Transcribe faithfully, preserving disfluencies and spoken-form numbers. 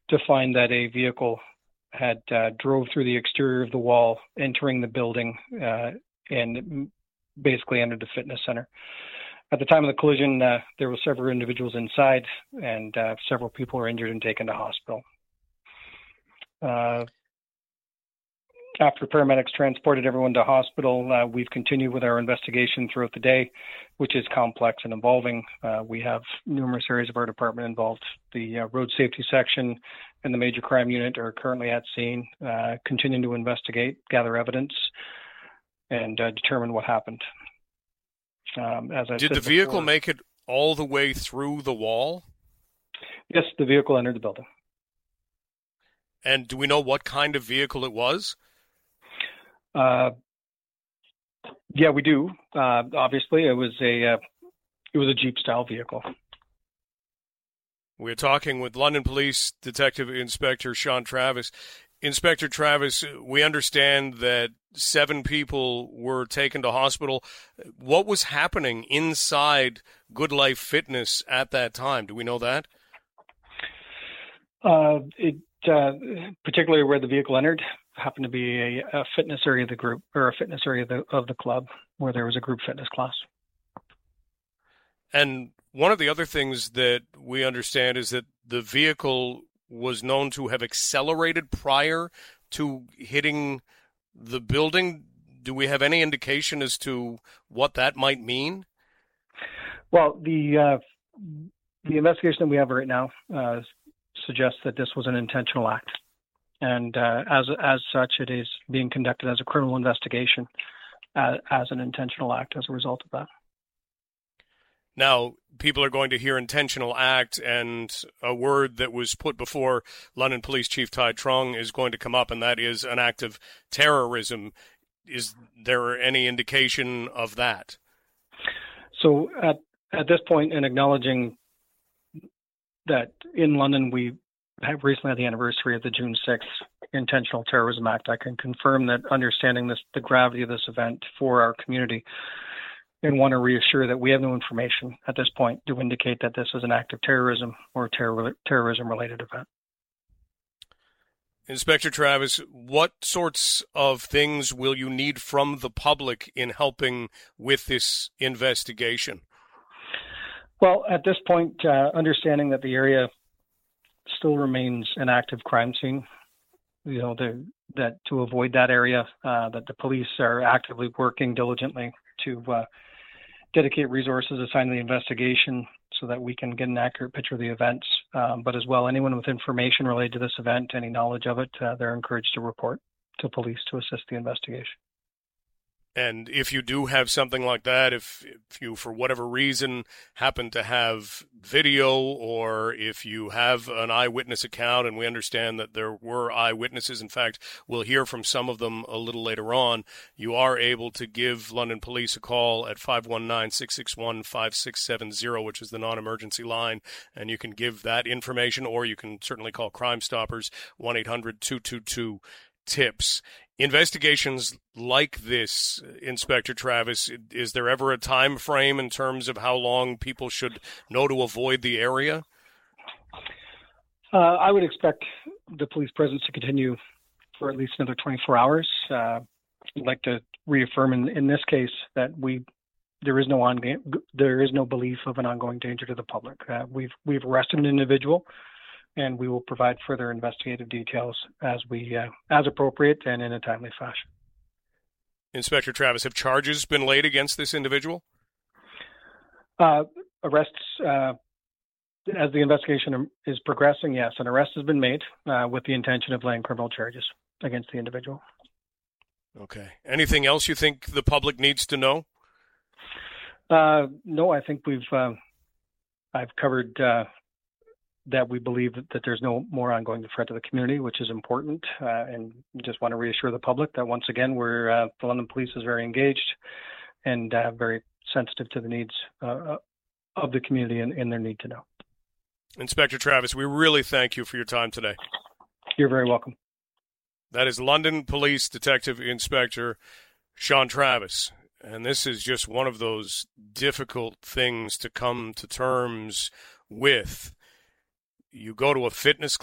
to find that a vehicle had uh, drove through the exterior of the wall, entering the building, uh, and basically entered the fitness center. At the time of the collision, uh, there were several individuals inside, and uh, several people were injured and taken to hospital. Uh, after paramedics transported everyone to hospital, uh, we've continued with our investigation throughout the day, which is complex and involving. Uh, we have numerous areas of our department involved. The uh, road safety section and the major crime unit are currently at scene, uh, continuing to investigate, gather evidence, and uh, determine what happened. Um, as I Did said the vehicle before, make it all the way through the wall? Yes, the vehicle entered the building. And do we know what kind of vehicle it was? Uh, yeah, we do. Uh, obviously, it was a uh, it was a Jeep-style vehicle. We're talking with London Police Detective Inspector Sean Travis. Inspector Travis, we understand that seven people were taken to hospital. What was happening inside Good Life Fitness at that time? Do we know that? Uh, it uh, particularly where the vehicle entered happened to be a, a fitness area of the group, or a fitness area of the, of the club, where there was a group fitness class. And one of the other things that we understand is that the vehicle was known to have accelerated prior to hitting the building. Do we have any indication as to what that might mean? Well, the uh, the investigation that we have right now uh, suggests that this was an intentional act, and uh, as as such, it is being conducted as a criminal investigation uh, as an intentional act as a result of that. Now, people are going to hear intentional act, and a word that was put before London Police Chief Ty Trung is going to come up, and that is an act of terrorism. Is there any indication of that? So at, at this point, in acknowledging that in London we have recently had the anniversary of the June sixth Intentional Terrorism Act, I can confirm that understanding this, the gravity of this event for our community, and want to reassure that we have no information at this point to indicate that this is an act of terrorism or terror, terrorism-related event. Inspector Travis, what sorts of things will you need from the public in helping with this investigation? Well, at this point, uh, understanding that the area still remains an active crime scene, you know, the, that to avoid that area, uh, that the police are actively working diligently to uh, dedicate resources assigned to the investigation so that we can get an accurate picture of the events. Um, but as well, anyone with information related to this event, any knowledge of it, uh, they're encouraged to report to police to assist the investigation. And if you do have something like that, if, if you, for whatever reason, happen to have video, or if you have an eyewitness account, and we understand that there were eyewitnesses, in fact, we'll hear from some of them a little later on, you are able to give London Police a call at five one nine, six six one, five six seven zero, which is the non-emergency line, and you can give that information, or you can certainly call Crime Stoppers, one eight hundred, two two two, TIPS. Investigations like this, Inspector Travis, is there ever a time frame in terms of how long people should know to avoid the area? Uh, I would expect the police presence to continue for at least another twenty-four hours. Uh, I'd like to reaffirm in, in this case that we there is no ongoing there is no belief of an ongoing danger to the public. Uh, we've we've arrested an individual, and we will provide further investigative details as we uh, as appropriate and in a timely fashion. Inspector Travis, have charges been laid against this individual? Uh, arrests, uh, as the investigation is progressing, yes, an arrest has been made uh, with the intention of laying criminal charges against the individual. Okay. Anything else you think the public needs to know? Uh, no, I think we've uh, I've covered uh, that we believe that, that there's no more ongoing threat to the community, which is important, uh, and just want to reassure the public that once again, we're uh, the London Police is very engaged and uh, very sensitive to the needs uh, of the community and, and their need to know. Inspector Travis, we really thank you for your time today. You're very welcome. That is London Police Detective Inspector Sean Travis. And this is just one of those difficult things to come to terms with. You go to a fitness